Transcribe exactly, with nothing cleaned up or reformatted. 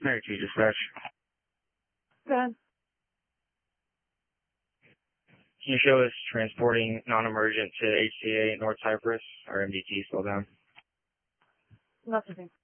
Mary two dispatch. Go ahead. Can you show us transporting non-emergent to H C A North Cypress, or M D T still down? Nothing.